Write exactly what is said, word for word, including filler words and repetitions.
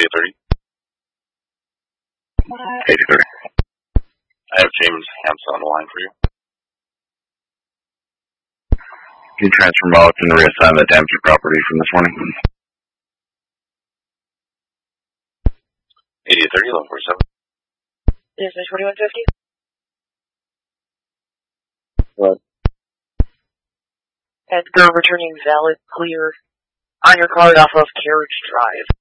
eighty thirty. eighty thirty. I have James Hampson on the line for you. Can you transfer them out and reassign the damaged property from this morning? eighty thirty, eleven forty-seven. Yes, twenty-one fifty. What? Edgar returning valid clear on your card off of Carriage Drive.